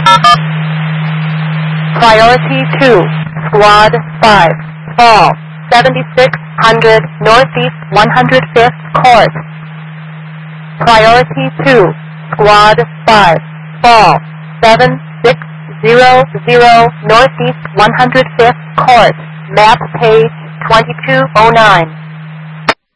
Priority 2, Squad 5, fall 7600 Northeast 105th Court. Priority 2, Squad 5, fall 7600 Northeast 105th Court, map page 2209.